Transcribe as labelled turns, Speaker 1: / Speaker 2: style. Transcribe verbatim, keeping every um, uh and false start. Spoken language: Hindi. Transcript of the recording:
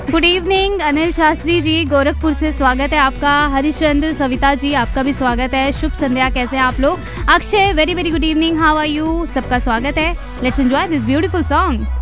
Speaker 1: गुड इवनिंग अनिल शास्त्री जी, गोरखपुर से स्वागत है आपका। हरिश्चंद्र, सविता जी, आपका भी स्वागत है। शुभ संध्या, कैसे हैं आप लोग? Akshay, very very good evening, how are you? सबका स्वागत है। Let's enjoy this beautiful song.